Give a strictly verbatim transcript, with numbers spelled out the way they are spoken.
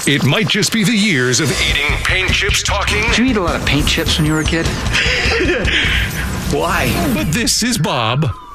It might just be the years of eating paint chips talking. Did you eat a lot of paint chips when you were a kid? Why? But this is Bob.